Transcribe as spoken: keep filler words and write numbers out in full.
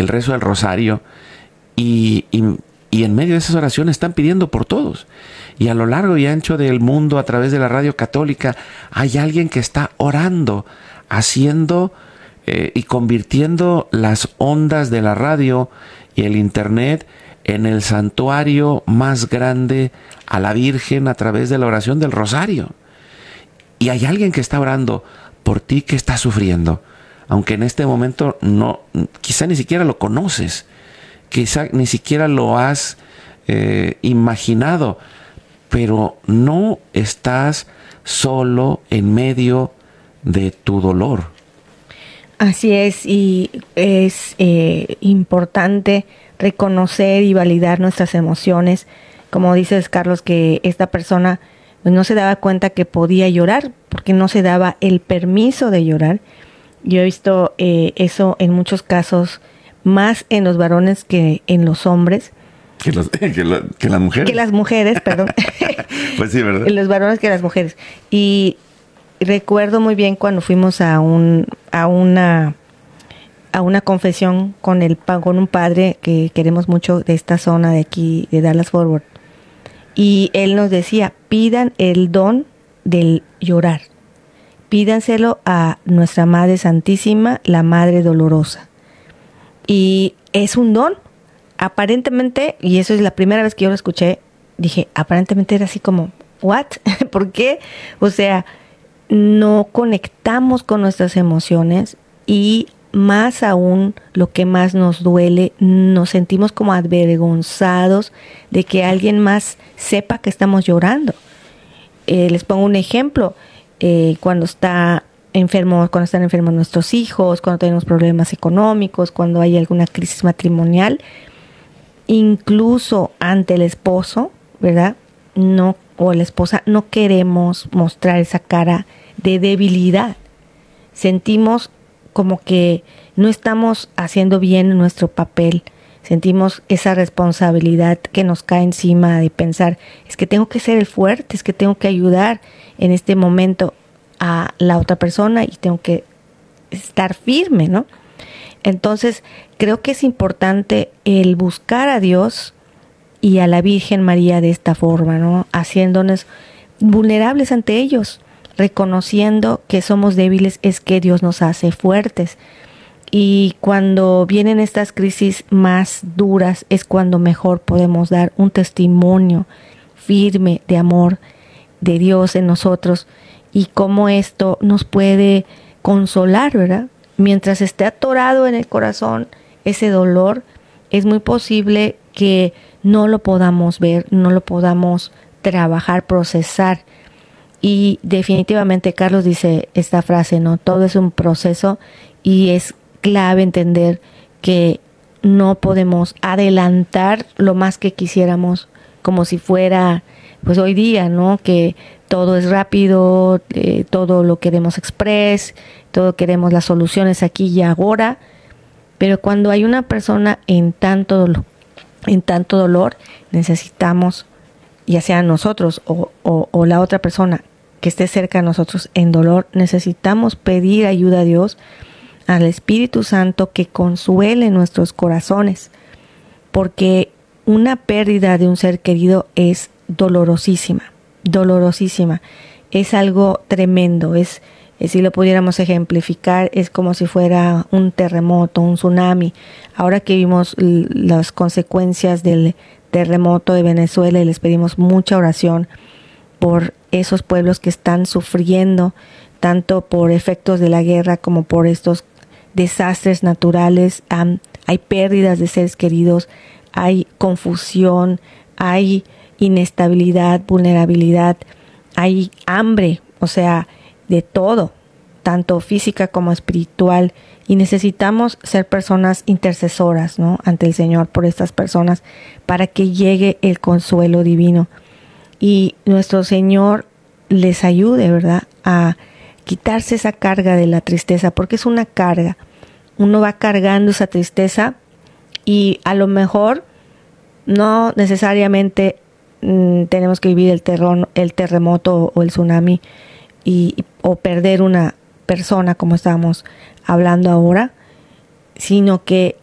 el rezo del rosario y, y, y en medio de esas oraciones están pidiendo por todos. Y a lo largo y ancho del mundo, a través de la radio católica, hay alguien que está orando, haciendo eh, y convirtiendo las ondas de la radio y el internet en el santuario más grande a la Virgen a través de la oración del rosario. Y hay alguien que está orando por ti que está sufriendo, aunque en este momento no, quizá ni siquiera lo conoces, quizá ni siquiera lo has eh, imaginado, pero no estás solo en medio de tu dolor. Así es, y es eh, importante reconocer y validar nuestras emociones. Como dices, Carlos, que esta persona no se daba cuenta que podía llorar porque no se daba el permiso de llorar. Yo he visto eh, eso en muchos casos, más en los varones que en los hombres. Que, los, que, lo, que las mujeres. Que las mujeres, perdón. Pues sí, ¿verdad? Los varones que las mujeres. Y recuerdo muy bien cuando fuimos a un a una a una confesión con el con un padre que queremos mucho de esta zona de aquí de Dallas Fort Worth. Y él nos decía, pidan el don del llorar. Pídanselo a nuestra Madre Santísima, la Madre Dolorosa. Y es un don. Aparentemente, y eso es la primera vez que yo lo escuché, dije, aparentemente era así como, ¿what? ¿Por qué? O sea, no conectamos con nuestras emociones y más aún, lo que más nos duele, nos sentimos como avergonzados de que alguien más sepa que estamos llorando. Eh, les pongo un ejemplo, eh, cuando está enfermo, cuando están enfermos nuestros hijos, cuando tenemos problemas económicos, cuando hay alguna crisis matrimonial, incluso ante el esposo, ¿verdad? No, o la esposa, no queremos mostrar esa cara de debilidad. Sentimos como que no estamos haciendo bien nuestro papel. Sentimos esa responsabilidad que nos cae encima de pensar, es que tengo que ser el fuerte, es que tengo que ayudar en este momento a la otra persona y tengo que estar firme, ¿no? Entonces, creo que es importante el buscar a Dios y a la Virgen María de esta forma, ¿no? Haciéndonos vulnerables ante ellos, reconociendo que somos débiles, es que Dios nos hace fuertes. Y cuando vienen estas crisis más duras, es cuando mejor podemos dar un testimonio firme de amor de Dios en nosotros y cómo esto nos puede consolar, ¿verdad? Mientras esté atorado en el corazón ese dolor, es muy posible que no lo podamos ver, no lo podamos trabajar, procesar. Y definitivamente Carlos dice esta frase, ¿no? Todo es un proceso y es clave entender que no podemos adelantar lo más que quisiéramos, como si fuera, pues hoy día, ¿no? Que todo es rápido, eh, todo lo queremos express, todo queremos las soluciones aquí y ahora, pero cuando hay una persona en tanto dolor, en tanto dolor, necesitamos, ya sea nosotros o, o, o la otra persona que esté cerca de nosotros en dolor, necesitamos pedir ayuda a Dios, al Espíritu Santo, que consuele nuestros corazones, porque una pérdida de un ser querido es dolorosísima, dolorosísima, es algo tremendo, es, es si lo pudiéramos ejemplificar, es como si fuera un terremoto, un tsunami. Ahora que vimos l- las consecuencias del terremoto de Venezuela y les pedimos mucha oración por esos pueblos que están sufriendo, tanto por efectos de la guerra como por estos desastres naturales. Um, hay pérdidas de seres queridos, hay confusión, hay inestabilidad, vulnerabilidad, hay hambre, o sea, de todo, tanto física como espiritual, y necesitamos ser personas intercesoras, ¿no?, ante el Señor por estas personas para que llegue el consuelo divino y nuestro Señor les ayude, ¿verdad?, a quitarse esa carga de la tristeza, porque es una carga. Uno va cargando esa tristeza y a lo mejor no necesariamente mmm, tenemos que vivir el, terror, el terremoto o el tsunami y, o perder una persona como estábamos hablando ahora, sino que